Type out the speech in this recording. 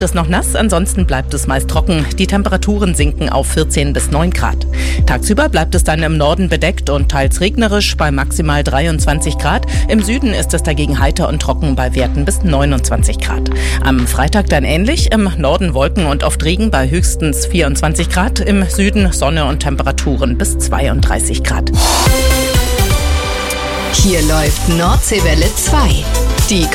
Es ist noch nass, ansonsten bleibt es meist trocken. Die Temperaturen sinken auf 14 bis 9 Grad. Tagsüber bleibt es dann im Norden bedeckt und teils regnerisch bei maximal 23 Grad. Im Süden ist es dagegen heiter und trocken bei Werten bis 29 Grad. Am Freitag dann ähnlich, im Norden Wolken und oft Regen bei höchstens 24 Grad. Im Süden Sonne und Temperaturen bis 32 Grad. Hier läuft Nordseewelle 2. Die